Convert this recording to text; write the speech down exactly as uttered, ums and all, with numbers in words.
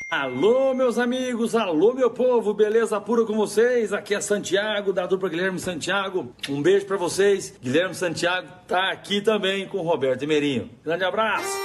Alô, meus amigos, alô, meu povo, beleza pura com vocês? Aqui é Santiago, da dupla Guilherme Santiago. Um beijo pra vocês. Guilherme Santiago tá aqui também com o Roberto Emeirinho. Grande abraço!